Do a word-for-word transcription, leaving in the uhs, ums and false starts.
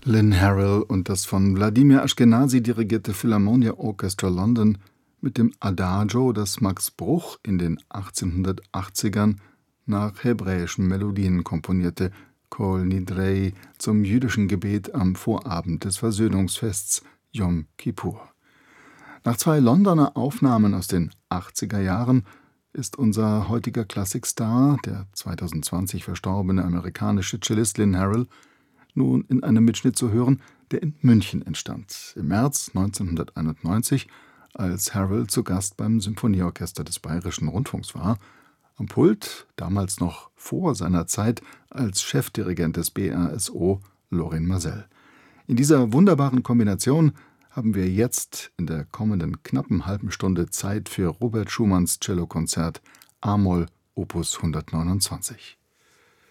Lynn Harrell und das von Wladimir Ashkenazy dirigierte Philharmonia Orchestra London mit dem Adagio, das Max Bruch in den achtzehnhundertachtzigern nach hebräischen Melodien komponierte, Kol Nidrei, zum jüdischen Gebet am Vorabend des Versöhnungsfests Yom Kippur. Nach zwei Londoner Aufnahmen aus den achtziger Jahren ist unser heutiger Klassikstar, der zweitausendzwanzig verstorbene amerikanische Cellist Lynn Harrell, nun in einem Mitschnitt zu hören, der in München entstand, im März neunzehnhunderteinundneunzig, als Harrell zu Gast beim Symphonieorchester des Bayerischen Rundfunks war. Am Pult, damals noch vor seiner Zeit als Chefdirigent des B R S O, Lorin Maazel. In dieser wunderbaren Kombination haben wir jetzt in der kommenden knappen halben Stunde Zeit für Robert Schumanns Cellokonzert A-Moll Opus hundertneunundzwanzig.